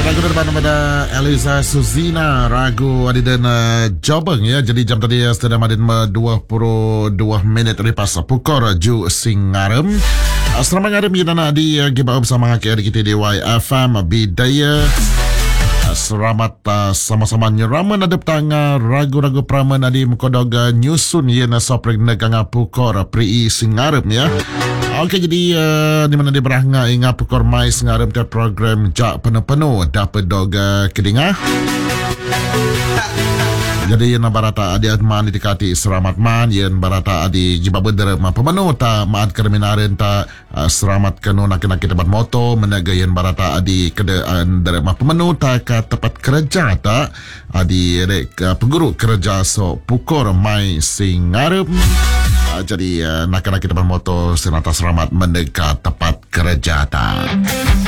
Lagu daripada Eliza Suzina, ragu adidan Jobeng ya. Jadi jam tadi sedang adin 22 minit lepas pukul ju Singarem. Selamat ngarem kita nak di gibau bersama kita di YFM Bidaya. Selamat sama-sama nyeraman adep tanga ragu-ragu praman adi mkodog nyusun ya na sopreg negang pukul pri Singarem ya. Okey, jadi di mana di berahnga ingat pukul mai Singarem ke program jak penuh-penuh dapat dog kedingah. Jadi yang barata adi adman dikati selamat man, yang barata adi jiba bender ma pemenuh ta maat kerminarin ta selamat kenu nak kita tempat moto menaga yang barata adi kede andere ma pemenuh ta ke tempat kerja ta adi rek peguru kerja so pukul mai Singarem. Jadi nak kita tempat moto senata selamat mendekat tempat kerja ta.